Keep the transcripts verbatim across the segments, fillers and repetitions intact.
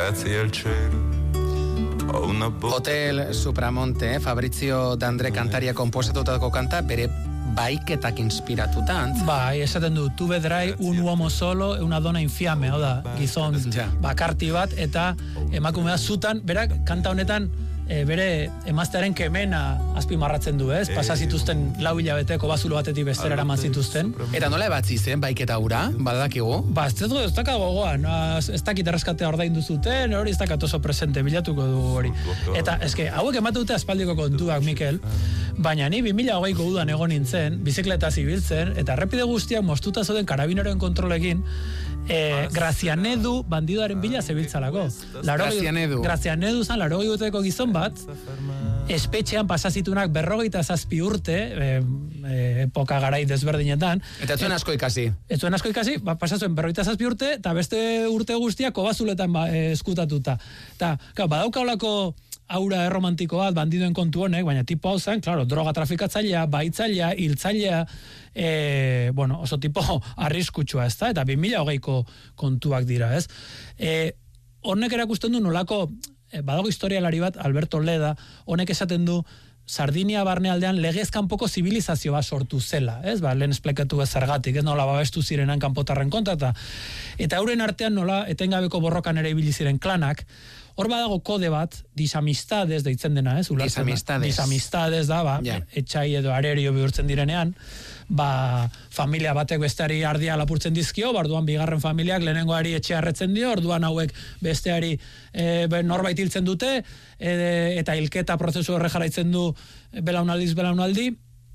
grazie al cielo. Hotel Supramonte, eh? Fabrizio D'André kantaria komposatutako kanta, bere baiketak inspiratuta. Bai, esaten du, tu vedrai un uomo solo, una donna infiame, hau da, gizon bakarti bat, eta emakumea zutan, berak, kanta honetan, E, bere emaztearen kemena azpimarratzen du, ez? Pasa zituzten lau hilabeteko bazulo batetik bestera eraman zituzten. Eta nola ebatzi zen baiketa hura, badakigu? Ba, ez dut, ez dakit gogoan, ez dakit erreskatea ordaindu zuten, hori ez dakit oso presente, bilatuko dugu hori. Eta, eske, hauek ematu dute aspaldiko kontuak, Mikel, baina ni bi mila hogeiko udan egon nintzen, bizikleta zibiltzen, eta errepide guztiak mostuta zoden karabinoren kontrolekin, E, Grazianedu bandidoaren bila zebiltzalako. Grazianedu. Grazianedu zan, larogei urteko gizon bat, espetxean pasazitunak berrogeita zazpi urte, e, e, epoka garai desberdinetan. Eta ez zuen asko ikasi. Ez zuen asko ikasi, ba, pasazuen berrogeita zazpi urte, eta beste urte guztiak kobazuletan ba, e, eskutatuta. Eta, badauka olako aura erromantiko bat, bandidoen kontu honek, baina tipo hau zen, claro, droga trafikatzailea, baitzailea, hiltzailea, e, bueno, oso tipo arriskutsua, ez da? Eta bi mila hogeiko kontuak dira, ez? E, honek erakusten du nolako, e, badago historialari bat, Alberto Leda, honek esaten du, Sardinia barnealdean legez kanpoko zibilizazio bat sortu zela, ez? Ba, lehen esplekatu ez zergatik, ez nola babestu zirenan kanpotarren kontra, eta, eta euren artean nola etengabeko borrokan ere ibili ziren klanak. Hor badago kode bat, disamistades deitzen dena, ez? Disamistades. Disamistades da, ba, yeah. Etxai edo arerio bihurtzen direnean, ba, familia batek besteari ardia lapurtzen dizkio, ba, orduan bigarren familiak lehenengoari etxea erretzen dio, orduan hauek besteari e, norbait hiltzen dute, e, eta hilketa prozesu horre jarraitzen du belaunaldiz belaunaldi,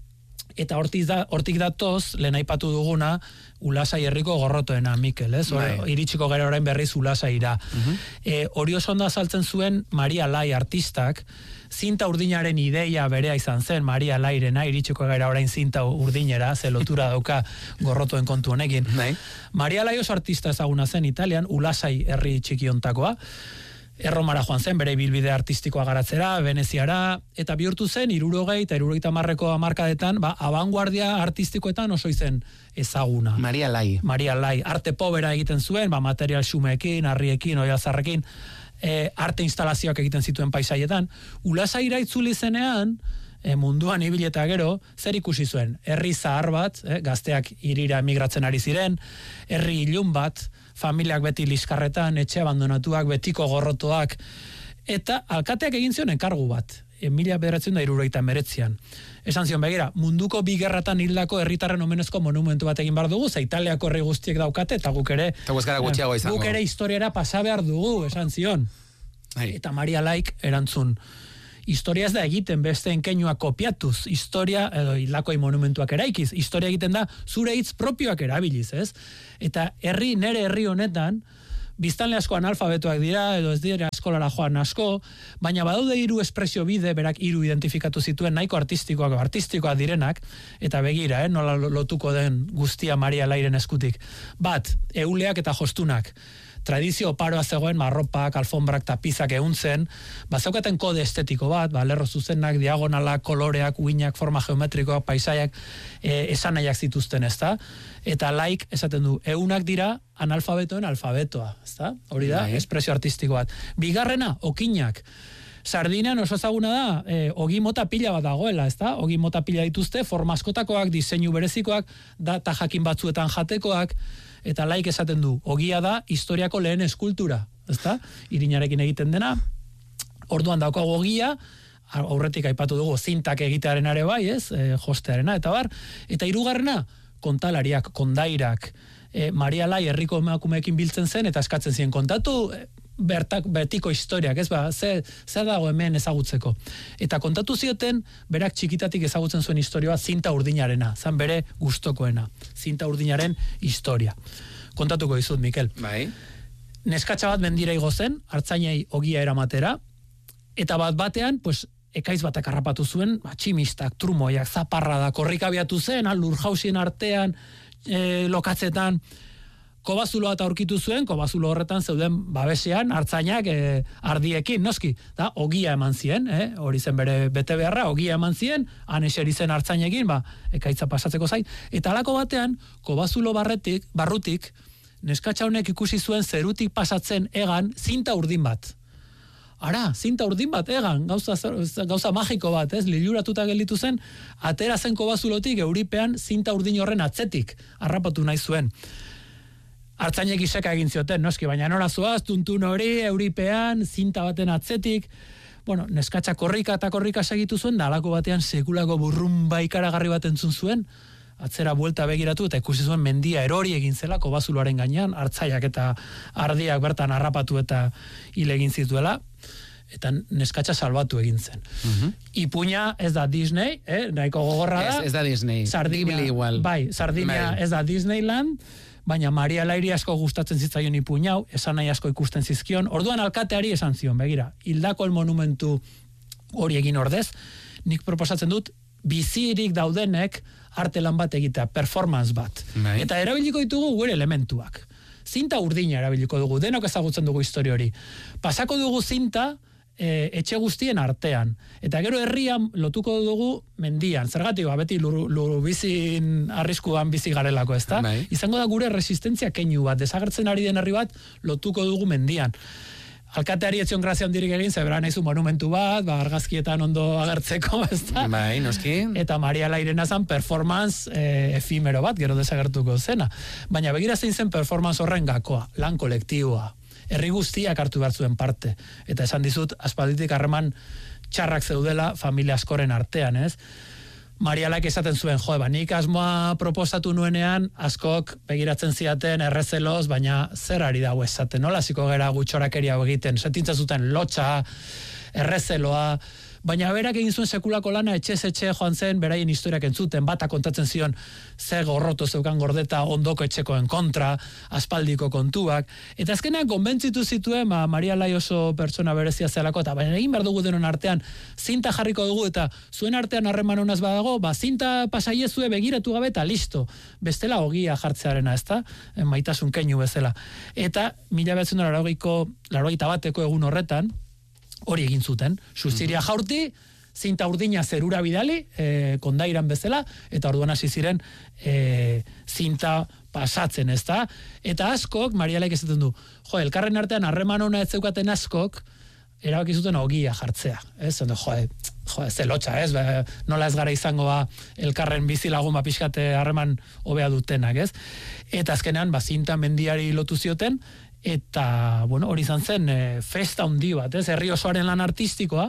eta hortik, da, hortik datoz, lehen aipatu duguna, Ulasai herriko gorrotoena, Mikel, ez? Bai. Iritsiko gara orain berriz Ulasaira. Uh-huh. E, hori oso ondo azaltzen zuen Maria Lai artistak, zinta urdinaren ideia berea izan zen, Maria Lairena, iritsiko gara orain zinta urdinera, ze lotura dauka gorrotoen kontu honekin. Bai. Maria Lai oso artista ezaguna zen Italian, Ulasai herri txikiontakoa, Erromara joan zen, bere bilbide artistikoa garatzera, Veneziara, eta bihurtu zen, irurogei eta irurogeita marreko amarkadetan, ba, abanguardia artistikoetan oso izen ezaguna. Maria Lai. Maria Lai, arte pobera egiten zuen, ba, material xumeekin, harriekin, oiazarrekin, e, arte instalazioak egiten zituen paisaietan. Ulasaira itzuli zenean, e, munduan ibili eta gero, zer ikusi zuen? Herri zahar bat, e, gazteak hirira emigratzen ari ziren, herri ilun bat, familiak beti liskarretan, etxe abandonatuak, betiko gorrotoak, eta alkateak egin zion enkargu bat, mila bederatziehun eta hirurogeita hemeretzian. Esan zion, begira, munduko bi gerratan hildako herritarren omenezko monumentu bat egin behar dugu, ze Italiako herri guztiek daukate, eta guk ere, guk ere historiara pasa behar dugu, esan zion. Hai. Eta Maria Laik erantzun, historia ez da egiten beste enkeinua kopiatuz, historia edo hilakoi monumentuak eraikiz, historia egiten da zure hitz propioak erabiliz, ez? Eta herri, nere herri honetan, biztanle asko analfabetoak dira, edo ez dira eskolara joan asko, baina badaude hiru espresio bide, berak hiru identifikatu zituen nahiko artistikoak, artistikoak direnak, eta begira, eh, nola lotuko den guztia Maria Lairen eskutik. Bat, euleak eta jostunak. Tradizio oparoa zegoen, marropak, alfombrak, tapizak ehuntzen, bazaukaten kode estetiko bat, ba, lerro zuzenak, diagonalak, koloreak, uinak, forma geometrikoak, paisaiak, e, esanaiak zituzten, ezta? Eta Laik esaten du, eunak dira analfabetoen alfabetoa, ezta? Hori da, bai. Espresio artistiko bat. Bigarrena, okinak. Sardinean oso ezaguna da, e, ogi mota pila bat dagoela, ezta? Ogi mota pila dituzte, forma askotakoak, diseinu berezikoak, data jakin batzuetan jatekoak, eta Laik esaten du, ogia da historiako lehen eskultura, ezta? Irinarekin egiten dena, orduan daukago ogia, aurretik aipatu dugu zintak egitearen are bai, ez? E, jostearena, eta bar, eta hirugarrena kontalariak, kondairak, e, Maria Lai herriko emakumeekin biltzen zen, eta eskatzen ziren kontatu, e, bertak, betiko historiak, ez ba, zer, zer dago hemen ezagutzeko. Eta kontatu zioten, berak txikitatik ezagutzen zuen historioa zinta urdinarena, zan bere gustokoena, zinta urdinaren historia. Kontatuko dizut, Mikel. Bai. Neskatxa bat mendira igo zen, hartzainei ogia eramatera, eta bat batean, pues, ekaiz batak harrapatu zuen, ba, tximistak, trumoiak, zaparra da, korrika abiatu zen, lurjausien artean, e, lokatzetan, kobazulo bat aurkitu zuen, kobazulo horretan zeuden babesean, hartzainak e, ardiekin, noski, da, ogia eman zien, eh? Hori zen bere bete beharra, ogia eman zien, han eseri zen hartzainekin, ba, ekaitza pasatzeko zain, eta alako batean, kobazulo barretik, barrutik, neskatxa honek ikusi zuen zerutik pasatzen egan zinta urdin bat. Ara, zinta urdin bat, egan, gauza, gauza magiko bat, ez, liluratuta gelditu zen, atera zen kobazulotik euripean zinta urdin horren atzetik, harrapatu nahi zuen. Artzainek iseka egin zioten, noski, baina nora zoaz, tuntun hori, euripean, zinta baten atzetik, bueno, neskatxa korrika eta korrika segitu zuen, da alako batean sekulako burrumba ikaragarri bat entzun zuen, atzera buelta begiratu eta ikusi zuen mendia erori egin zela kobazuloaren gainean, hartzaiak eta ardiak bertan harrapatu eta hil egin zituela, eta neskatxa salbatu egin zen. Uh-huh. Ipuña ez da Disney, eh? Nahiko gogorra da. Ez, ez da Disney, Sardinia, Ghibli igual. Bai, Sardinia bai. Ez da Disneyland, baina Maria Lairi asko gustatzen zitzaion ipuñau, esan nahi asko ikusten zizkion, orduan alkateari esan zion, begira, hildako el monumentu hori egin ordez, nik proposatzen dut, bizirik daudenek arte lan bat egitea, performance bat. Bai. Eta erabiliko ditugu gure elementuak. Zinta urdina erabiliko dugu, denok ezagutzen dugu historia hori. Pasako dugu zinta e, etxe guztien artean. Eta gero herrian lotuko dugu mendian. Zergatik, ba, beti lur, lur bizin arriskuan bizi garelako, ezta? Bai. Izango da gure resistentzia keinu bat, desagertzen ari den herri bat lotuko dugu mendian. Alkateari etzion grazia hondirik egin, zebera nahizu monumentu bat, ba, argazkietan ondo agertzeko, ezta? Bai, noski. Eta Maria Lairena zan performance e, efimero bat, gero desagertuko zena. Baina begira zein zen performance horren gakoa, lan kolektiboa. Herri guztiak hartu behar zuen parte. Eta esan dizut, aspalditik harreman txarrak zeudela familia askoren artean, ez? Maria Laik esaten zuen, jo, ba, nik asmoa proposatu nuenean, askok begiratzen ziaten errezeloz, baina zer ari dago esaten, nola ziko gera gutxorakeria egiten, setintza zuten lotxa, errezeloa, baina berak egin zuen sekulako lana etxez etxe joan zen, beraien historiak entzuten, bata kontatzen zion, ze gorroto zeukan gordeta ondoko etxekoen kontra, aspaldiko kontuak, eta azkenean konbentzitu zituen, ba, Maria Lai oso pertsona berezia zelako, eta baina egin behar dugu denon artean, zinta jarriko dugu, eta zuen artean harreman honaz badago, ba, zinta pasaiezue begiratu gabe, eta listo, bestela ogia jartzearena, ezta? Maitasun keinu bezala. Eta mila behatzen laurogeita bateko egun horretan, hori egin zuten, suziria jaurti, zinta urdina zerura bidali, e, kondairan bezala, eta orduan hasi ziren e, zinta pasatzen, ezta? Eta askok, Maria Laik esaten du, jo, elkarren artean harreman ona ez zeukaten askok, erabaki zuten ogia jartzea, ez? Zendo, jo, jo, ez zelotxa, ez? Ba, nola ez gara izangoa elkarren bizilagun ba pixkate harreman hobea dutenak, ez? Eta azkenean, ba, zinta mendiari lotu zioten, eta, bueno, hori izan zen e, festa handi bat, ez? Herri osoaren lan artistikoa,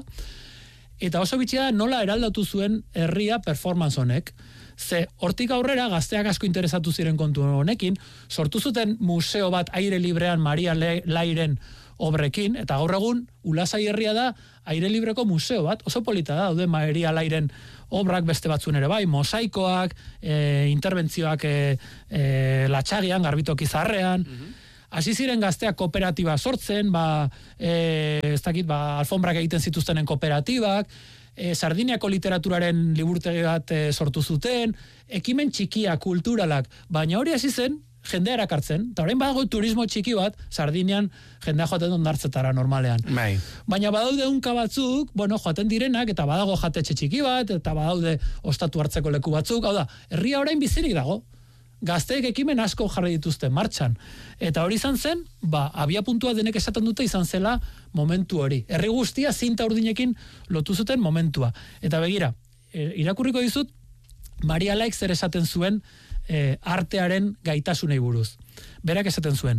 eta oso bitxia da nola eraldatu zuen herria performance honek, ze hortik aurrera gazteak asko interesatu ziren kontu honekin, sortu zuten museo bat aire librean Maria Lairen obrekin, eta gaur egun Ulasai herria da aire libreko museo bat, oso polita da, daude Maria Lairen obrak beste batzuen ere bai, mosaikoak, e, interbentzioak e, e, latxagian, garbitoki zarrean, mm-hmm. Hasi ziren gazteak kooperatiba sortzen, ba, e, ez dakit, ba, alfombrak egiten zituztenen kooperatibak, e, Sardiniako literaturaren liburtegi bat e, sortu zuten, ekimen txikia, kulturalak, baina hori hasi zen, jendea erakartzen, eta orain badago turismo txiki bat, Sardinian jendea joaten ondartzetara normalean. Bai. Baina badaude unka batzuk, bueno, joaten direnak, eta badago jatetxe txiki bat, eta badaude ostatu hartzeko leku batzuk, hau da, herria orain bizirik dago. Gazteek ekimen asko jarri dituzte martxan. Eta hori izan zen, ba, abia puntua denek esaten dute izan zela momentu hori. Herri guztia zinta urdinekin lotu zuten momentua. Eta begira, e, irakurriko dizut, Maria Laik zer esaten zuen e, artearen gaitasunei buruz. Berak esaten zuen,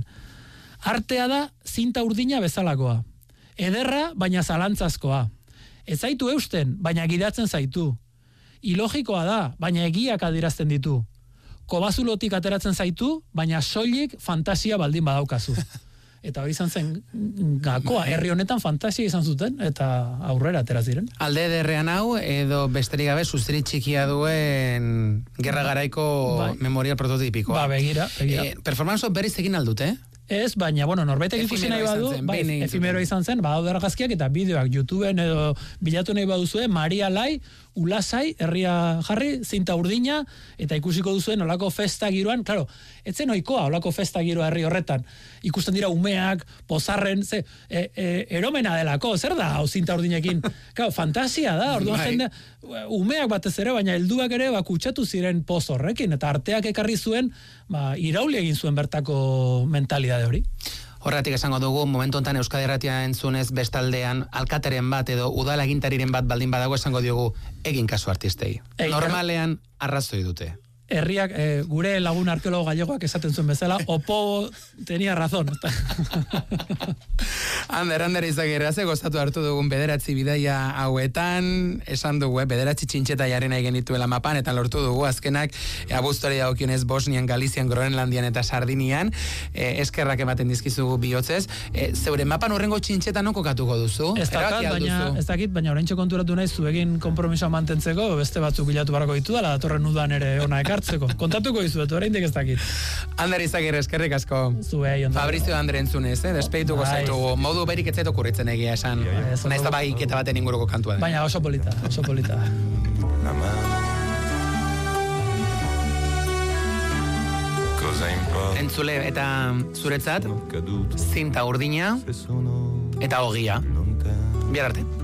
artea da zinta urdina bezalakoa. Ederra, baina zalantzazkoa. Ez zaitu eusten, baina gidatzen zaitu. Ilogikoa da, baina egiak adierazten ditu. Kobazulotik ateratzen zaitu, baina soilik fantasia baldin badaukazu. Eta hori izan zen gakoa, herri honetan fantasia izan zuten, eta aurrera atera ziren. Alde ederrean hau, edo besterik gabe, suziri txikia duen gerra garaiko bai. Memorial prototipikoa. Ba, begira, begira. E, performance berriz egin aldute, eh? Ez, baina, bueno, norbetek ikusi nahi badu, bai, efimero izan zen, badaude argazkiak eta bideoak YouTubeen edo bilatu nahi baduzue, Maria Lai, ulasai, herria jarri, zinta urdina, eta ikusiko duzuen olako festa giroan, claro, etzen oikoa olako festa giroa herri horretan. Ikusten dira umeak, pozarren, ze, e, e, eromena delako, zer da, hau zinta urdinekin? Claro, fantasia da, orduan jende, umeak batez ere, baina helduak ere, ba, kutsatu ziren poz horrekin, eta arteak ekarri zuen, ba, irauli egin zuen bertako mentalidade hori. Horregatik esango dugu, momentu honetan Euskadi Irratia entzunez bestaldean alkateren bat edo udala agintariren bat baldin badago esango diogu egin kasu artistei. Ei, Normalean arrazoi dute. Herriak, eh, gure lagun arkeologo gallegoak esaten zuen bezala, opo tenia razón. Ander, Ander Izagirre, ze gozatu hartu dugun bederatzi bidaia hauetan, esan dugu, eh, bederatzi txintxeta jaren egin dituela mapan, eta lortu dugu, azkenak, e, abuztori daukionez Bosnian, Galizian, Groenlandian eta Sardinian, e, eskerrak ematen dizkizugu bihotzez, e, zeure mapan horrengo txintxeta non kokatuko duzu? Ez dakit, baina, ez dakit, baina oraintxe konturatu nahi zuegin konpromisoa mantentzeko, beste batzuk bilatu barako ditu dela, datorren udan ere ona ekartzeko. Kontatuko dizuet, oraindik ez dakit. Ander Izagirre, eskerrik asko. Zuei, ondo. Fabrizio Andre entzunez, eh? Despedituko zaitugu. Modu berik ez zaitu kurritzen egia esan. Naiz da bai eta baten inguruko kantua. Baina oso polita, oso polita. Entzule eta zuretzat zinta urdina eta ogia. Bihar arte.